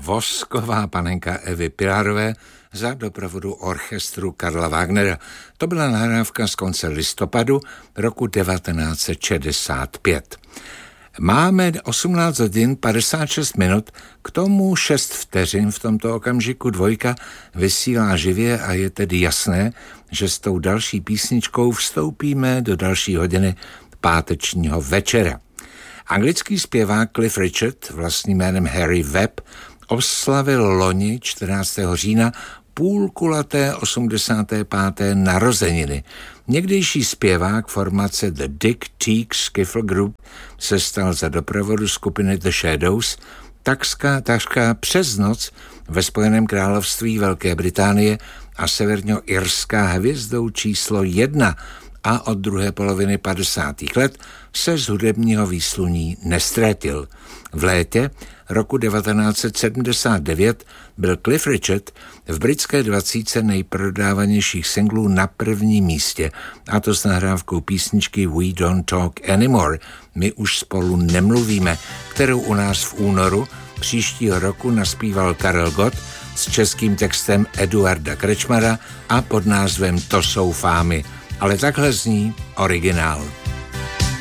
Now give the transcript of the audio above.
Vosková panenka Evy Pilarové za doprovodu orchestru Karla Wagnera. To byla nahrávka z konce listopadu roku 1965. Máme 18 hodin 56 minut, k tomu 6 vteřin v tomto okamžiku. Dvojka vysílá živě a je tedy jasné, že s tou další písničkou vstoupíme do další hodiny pátečního večera. Anglický zpěvák Cliff Richard, vlastním jménem Harry Webb, oslavil loni 14. října půlkulaté 85. narozeniny. Někdejší zpěvák formace The Dick Teague Skiffle Group se stal za doprovodu skupiny The Shadows takřka přes noc ve Spojeném království Velké Británie a severnoirská hvězdou číslo 1 a od druhé poloviny 50. let se z hudebního výsluní neztratil. V létě roku 1979 byl Cliff Richard v britské 20 nejprodávanějších singlů na prvním místě, a to s nahrávkou písničky We Don't Talk Anymore, My už spolu nemluvíme, kterou u nás v únoru příštího roku naspíval Karel Gott s českým textem Eduarda Krečmara a pod názvem To jsou fámy. Ale takhle zní originál.